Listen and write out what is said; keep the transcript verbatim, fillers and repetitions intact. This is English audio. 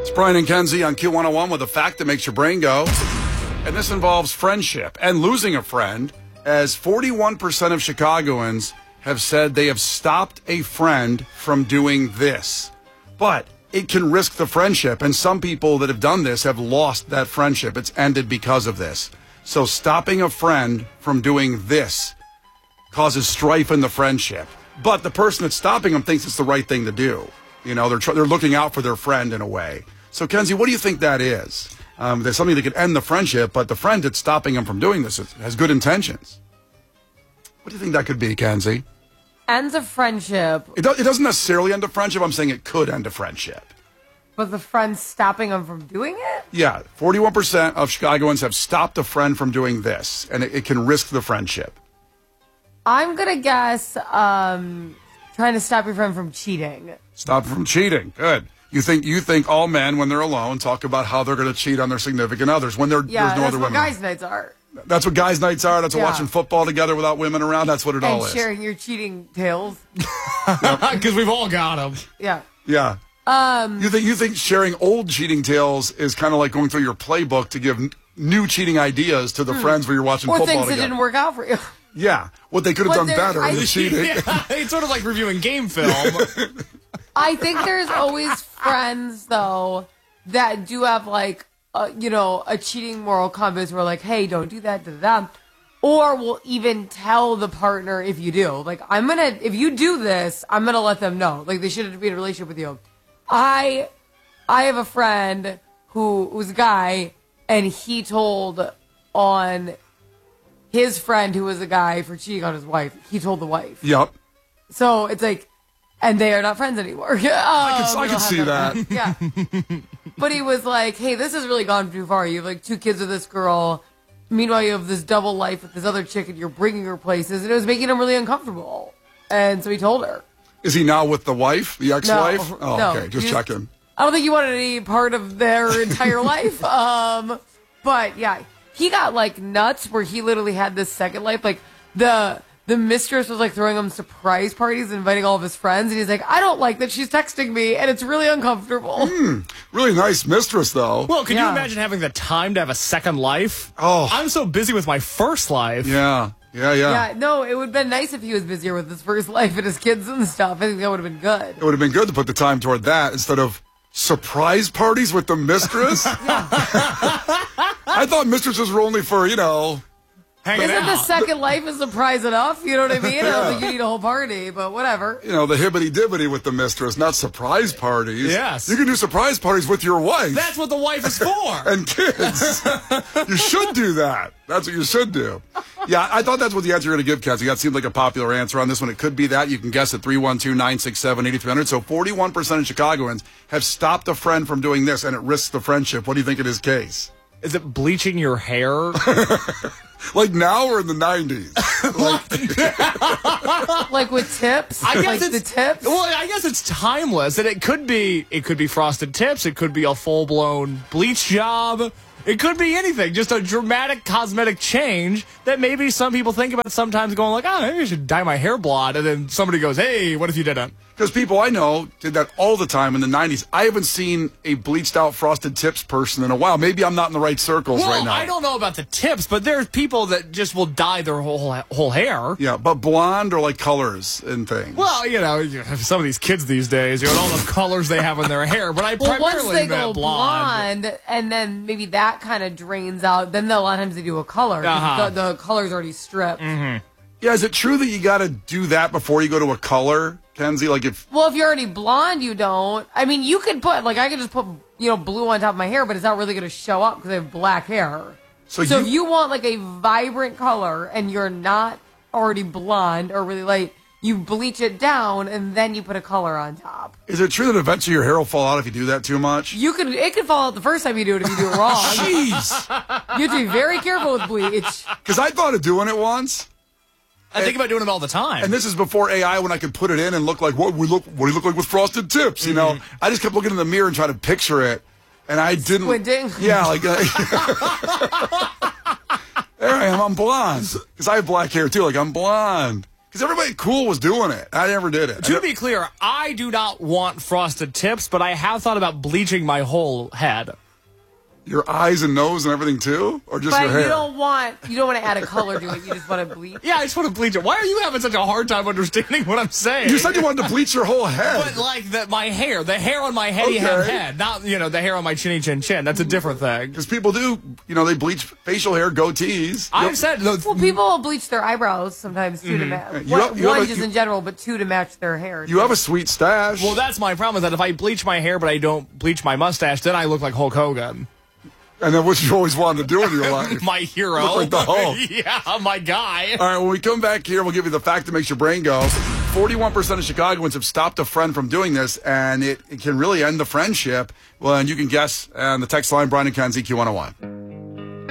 Brian and Kenzie on Q one oh one with a fact that makes your brain go. And this involves friendship and losing a friend, as forty-one percent of Chicagoans have said they have stopped a friend from doing this. But it can risk the friendship, and some people that have done this have lost that friendship. It's ended because of this. So stopping a friend from doing this causes strife in the friendship. But the person that's stopping them thinks it's the right thing to do. You know, they're tr- they're looking out for their friend in a way. So, Kenzie, what do you think that is? Um, there's something that could end the friendship, but the friend that's stopping him from doing this has good intentions. What do you think that could be, Kenzie? Ends a friendship. It, do- it doesn't necessarily end a friendship. I'm saying it could end a friendship. But the friend's stopping him from doing it? Yeah, forty-one percent of Chicagoans have stopped a friend from doing this, and it, it can risk the friendship. I'm going to guess um, trying to stop your friend from cheating. Stop from cheating. Good. You think you think all men, when they're alone, talk about how they're going to cheat on their significant others when they're, yeah, there's no that's other what women. guys' nights are. That's what guys' nights are. That's what Yeah. watching football together without women around. That's what it all And is. sharing your cheating tales. Because we've all got them. Yeah. Yeah. Um, You think you think sharing old cheating tales is kind of like going through your playbook to give n- new cheating ideas to the Hmm. friends where you're watching or football things that together. didn't work out for you. Yeah, what they could have But done there- better I- than cheating. Yeah, it's sort of like reviewing game film. I think there's always friends, though, that do have, like, uh, you know, a cheating moral compass where, like, hey, don't do that, da da da. Or will even tell the partner if you do. Like, I'm going to, if you do this, I'm going to let them know. Like, they shouldn't be in a relationship with you. I, I have a friend who was a guy, and he told on his friend who was a guy for cheating on his wife. He told the wife. Yep. So it's like, and they are not friends anymore. um, I can, I can see that. Yeah. But he was like, hey, this has really gone too far. You have like two kids with this girl. Meanwhile, you have this double life with this other chick and you're bringing her places. And it was making him really uncomfortable. And so he told her. Is he now with the wife, the ex-wife? No, oh, no. okay, just He's- checking. I don't think he wanted any part of their entire life. Um, but yeah, he got like nuts where he literally had this second life. Like the the mistress was like throwing him surprise parties, and inviting all of his friends, and he's like, I don't like that she's texting me, and it's really uncomfortable. Mm, really nice mistress, though. Well, could Yeah. you imagine having the time to have a second life? Oh. I'm so busy with my first life. Yeah, yeah, yeah. Yeah, no, it would have been nice if he was busier with his first life and his kids and stuff. I think that would have been good. It would have been good to put the time toward that instead of surprise parties with the mistress. I thought mistresses were only for, you know... Hanging Isn't the out. second life a surprise enough? You know what I mean? I don't think you need a whole party, but whatever. You know, the hibbity-dibbity with the mistress, not surprise parties. Yes. You can do surprise parties with your wife. That's what the wife is for. and kids. You should do that. That's what you should do. Yeah, I thought that's what the answer you're going to give, Kenzie. That seemed like a popular answer on this one. It could be that. You can guess at three one two, nine six seven, eight three zero zero. So forty-one percent of Chicagoans have stopped a friend from doing this, and it risks the friendship. What do you think in his case? Is it bleaching your hair? Like now or in the nineties? Like, Like with tips? I guess like it's the tips? Well, I guess it's timeless, and it could be it could be frosted tips. It could be a full blown bleach job. It could be anything. Just a dramatic cosmetic change that maybe some people think about sometimes, going like, "Oh, maybe I should dye my hair blonde," and then somebody goes, "Hey, what if you didn't?" because people I know did that all the time in the nineties. I haven't seen a bleached out frosted tips person in a while. Maybe I'm not in the right circles Well, right now. I don't know about the tips, but there's people that just will dye their whole whole hair. Yeah, but blonde or like colors and things. Well, you know, some of these kids these days, you know, all the colors they have in their hair. But I Well, once primarily they meant go blonde. blonde, and then maybe that kind of drains out, then a lot of times they do a color. 'cause Uh-huh. The, the color's already stripped. Yeah, is it true that you got to do that before you go to a color, Kenzie? Like if Well, if you're already blonde, you don't. I mean, you could put, like, I could just put, you know, blue on top of my hair, but it's not really going to show up because I have black hair. so, So you, if you want, like, a vibrant color and you're not already blonde or really light, you bleach it down and then you put a color on top. is it true that eventually your hair will fall out if you do that too much? You could, it could fall out the first time you do it if you do it wrong. Jeez, You have to be very careful with bleach. because I thought of doing it once, I think about doing it all the time. and this is before A I when I could put it in and look like what we look, what do you look like with frosted tips? You know, I just kept looking in the mirror and trying to picture it, and I didn't. Squinting? Yeah, like. Uh, there I am. I'm blonde because I have black hair too. Like I'm blonde. Because everybody cool was doing it. I never did it. To be clear, I do not want frosted tips, but I have thought about bleaching my whole head. Your eyes and nose and everything too? Or just But your hair? you don't want you don't want to add a color to it. You just want to bleach. Yeah, I just want to bleach it. Why are you having such a hard time understanding what I'm saying? You said you wanted to bleach your whole head. But like the, my hair, the hair on my heady head Okay. head, not you know the hair on my chinny chin chin. That's a different thing. Because people do, you know, they bleach facial hair, goatees. I've said no, Well, people will bleach their eyebrows sometimes too to match. You have- you have One a- just you- in general, but two to match their hair. You have a sweet stash. well, that's my problem. Is that if I bleach my hair but I don't bleach my mustache, then I look like Hulk Hogan, and then what you always wanted to do in your life. my hero. Look like the Hulk. Yeah, my guy. All right, when we come back here, we'll give you the fact that makes your brain go. forty-one percent of Chicagoans have stopped a friend from doing this, and it, it can really end the friendship. Well, and you can guess on the text line, Brian and Kenzie, Q one oh one.